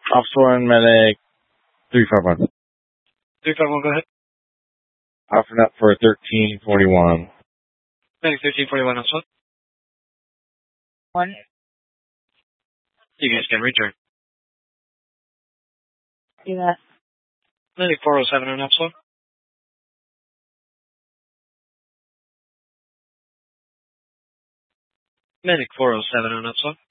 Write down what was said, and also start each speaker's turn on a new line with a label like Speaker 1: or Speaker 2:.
Speaker 1: Officer 1, medic 351.
Speaker 2: 351, go ahead.
Speaker 1: Offering up for 1341.
Speaker 2: Medic 1341, also.
Speaker 3: 1.
Speaker 2: You guys can return.
Speaker 3: Do that.
Speaker 2: Medic 407 on Epsilon. Medic 407 on Epsilon.